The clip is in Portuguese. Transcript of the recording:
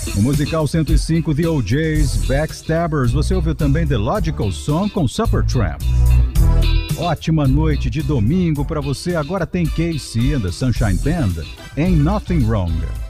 O musical 105 The OJ's Backstabbers. Você ouviu também The Logical Song com Supertramp. Ótima noite de domingo para você. Agora tem KC and the Sunshine Band. Ain't Nothing Wrong.